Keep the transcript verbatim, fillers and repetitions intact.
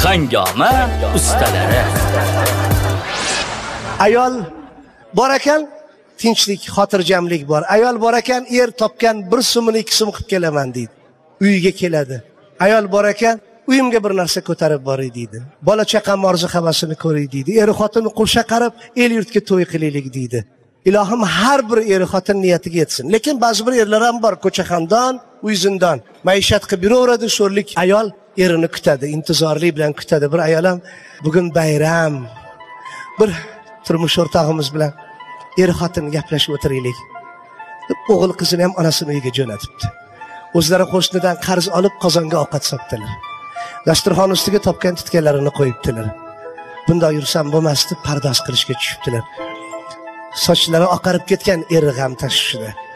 Hangoma ustalari. Ayol bor ekan, tinchlik, xotirjamlik bor. Ayol bor ekan, er topgan bir so'mini ikki so'm qilib kelaman deydi. Uyiga keladi. Ayol bor ekan, uyimga bir narsa ko'tarib boray deydi. Bola chaqam orzu havasini ko'ray deydi. Er xotini qo'sha qarab, el yurtga to'y qilaylik deydi. Ilohim har bir er xotin niyatiga yetsin. Lekin ba'zi bir erlar ham bor, ko'cha xandon, uy zindon. Maishat qilib yuraveradi, sho'rlik ayol erini kutadi, intizorlik bilan kutadi. Bir ayol ham bugun bayram. Bir turmush o'rtog'imiz bilan er xotin gaplashib o'tiraylik. O'g'il qizini ham onasini uyiga jo'natibdi. O'zlari qo'shnidan qarz olib qozonga ovqat sotdilar. Dasturxon ustiga topgan tutganlarini qo'yibdilar. Bunda yursam bo'lmasdi, pardoz qilishga tushibdilar. Sochlari oqarib ketgan eri g'am tashvishida.